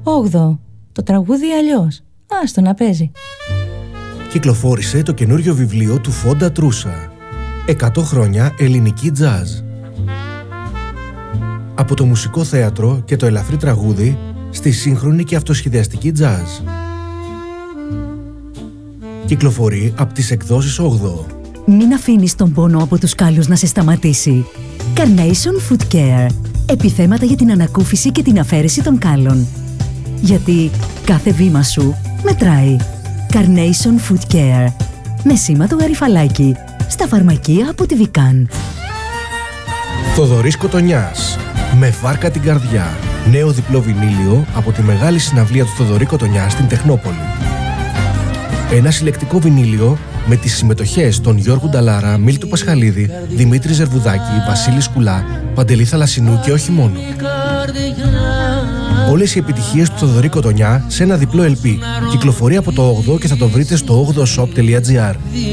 8. Το τραγούδι αλλιώς. Άστο να παίζει. Κυκλοφόρησε το καινούριο βιβλίο του Φόντα Τρούσα. 100 χρόνια ελληνική τζάζ. Από το μουσικό θέατρο και το ελαφρύ τραγούδι στη σύγχρονη και αυτοσχεδιαστική τζάζ. Κυκλοφορεί από τις εκδόσεις 8. Μην αφήνεις τον πόνο από τους κάλους να σε σταματήσει. Carnation Foot Care. Επιθέματα για την ανακούφιση και την αφαίρεση των κάλων. Γιατί κάθε βήμα σου μετράει. Carnation Foot Care. Με σήμα το γαριφαλάκι. Στα φαρμακεία από τη Βικάν. Θοδωρής Κοτονιάς. Με βάρκα την καρδιά. Νέο διπλό βινίλιο από τη μεγάλη συναυλία του Θοδωρή Κοτονιά στην Τεχνόπολη. Ένα συλλεκτικό βινίλιο με τις συμμετοχές των Γιώργου Νταλάρα, Μίλτου Πασχαλίδη, Δημήτρη Ζερβουδάκη, Βασίλη Σκουλά, Παντελή Θαλασσινού και όχι μόνο. Όλες οι επιτυχίες του Θοδωρή Κοτονιά σε ένα διπλό LP. Κυκλοφορεί από το 8 και θα το βρείτε στο 8shop.gr.